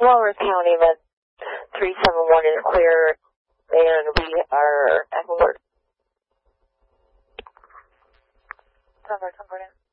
Walworth County, med 371 is clear, and we are at alert. 10-4, 10-4 now.